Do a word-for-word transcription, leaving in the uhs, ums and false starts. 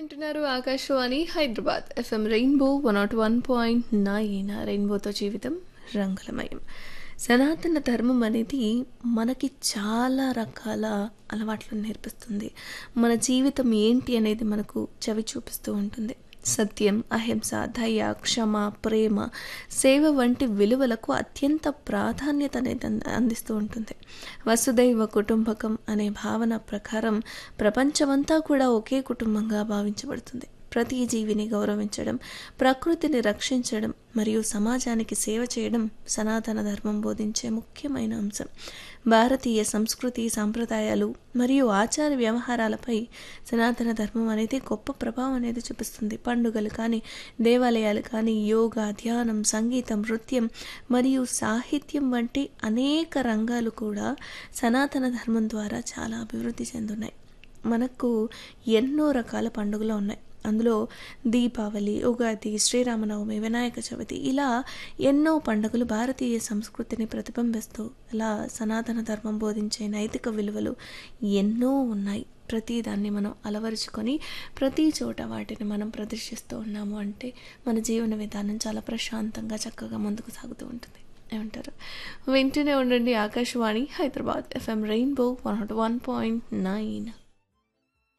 వింటున్నారు Akashvani Hyderabad FM rainbow one not one point nine రెయిన్బోతో జీవితం రంగులమయం. సనాతన ధర్మం అనేది మనకి చాలా రకాల అలవాట్లను నేర్పిస్తుంది. మన జీవితం ఏంటి అనేది మనకు చవి చూపిస్తూ ఉంటుంది. సత్యం, అహింస, దయ, క్షమ, ప్రేమ, సేవ వంటి విలువలకు అత్యంత ప్రాధాన్యత అనేది అంద- అందిస్తూ ఉంటుంది. వసుదైవ కుటుంబకం అనే భావన ప్రకారం ప్రపంచమంతా కూడా ఒకే కుటుంబంగా భావించబడుతుంది. ప్రతి జీవిని గౌరవించడం, ప్రకృతిని రక్షించడం మరియు సమాజానికి సేవ చేయడం సనాతన ధర్మం బోధించే ముఖ్యమైన అంశం. భారతీయ సంస్కృతి, సాంప్రదాయాలు మరియు ఆచార వ్యవహారాలపై సనాతన ధర్మం అనేది గొప్ప ప్రభావం అనేది చూపిస్తుంది. పండుగలు కానీ, దేవాలయాలు కానీ, యోగా, ధ్యానం, సంగీతం, నృత్యం మరియు సాహిత్యం వంటి అనేక రంగాలు కూడా సనాతన ధర్మం ద్వారా చాలా అభివృద్ధి చెందున్నాయి. మనకు ఎన్నో రకాల పండుగలు ఉన్నాయి. అందులో దీపావళి, ఉగాది, శ్రీరామనవమి, వినాయక చవితి ఇలా ఎన్నో పండుగలు భారతీయ సంస్కృతిని ప్రతిబింబిస్తూ ఇలా సనాతన ధర్మం బోధించే నైతిక విలువలు ఎన్నో ఉన్నాయి. ప్రతి దాన్ని మనం అలవరుచుకొని ప్రతి చోట వాటిని మనం ప్రదర్శిస్తూ ఉన్నాము అంటే మన జీవన విధానం చాలా ప్రశాంతంగా చక్కగా ముందుకు సాగుతూ ఉంటుంది. ఏమంటారు? వింటూనే ఉండండి Akashvani Hyderabad FM rainbow one not one point nine.